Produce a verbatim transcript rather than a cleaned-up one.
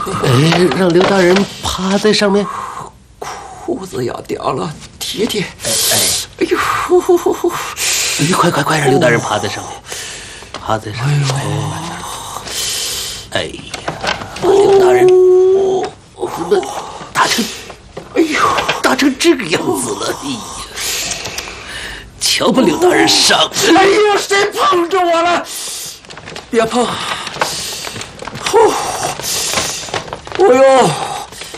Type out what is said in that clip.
哎，让刘大人趴在上面， 裤子要掉了，贴贴。 哎哎， 哎呦， 哎，快快快，让刘大人趴在上面，趴在上面。哎呀，刘大人怎么打成，哎呦，打成这个样子了？哎呀，瞧把刘大人伤的！ 哎呦，谁碰着我了？别碰！呼，哎呦！